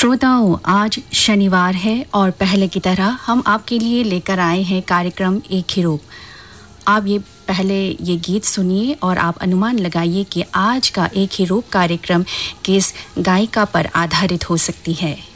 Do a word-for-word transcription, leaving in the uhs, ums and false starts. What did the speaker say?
श्रोताओं, आज शनिवार है और पहले की तरह हम आपके लिए लेकर आए हैं कार्यक्रम एक ही रूप। आप ये पहले ये गीत सुनिए और आप अनुमान लगाइए कि आज का एक ही रूप कार्यक्रम किस गायिका पर आधारित हो सकती है।